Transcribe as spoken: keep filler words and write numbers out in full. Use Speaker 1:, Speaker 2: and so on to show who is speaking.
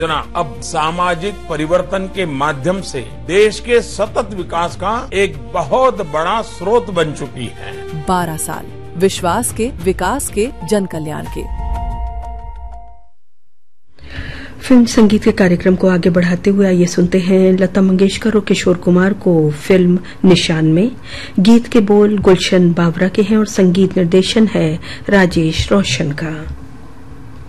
Speaker 1: योजना अब सामाजिक परिवर्तन के माध्यम से देश के सतत विकास का एक बहुत बड़ा स्रोत बन चुकी है।
Speaker 2: बारह साल विश्वास के, विकास के, जन कल्याण के।
Speaker 3: फिल्म संगीत के कार्यक्रम को आगे बढ़ाते हुए आइए सुनते हैं लता मंगेशकर और किशोर कुमार को फिल्म निशान में। गीत के बोल गुलशन बावरा के हैं और संगीत निर्देशन है राजेश रोशन का।